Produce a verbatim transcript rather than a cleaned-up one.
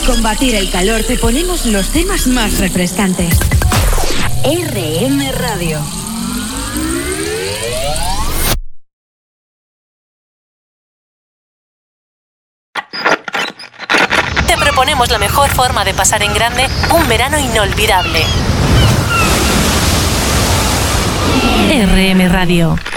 combatir el calor te ponemos los temas más refrescantes. R M Radio. Te proponemos la mejor forma de pasar en grande un verano inolvidable. R M Radio.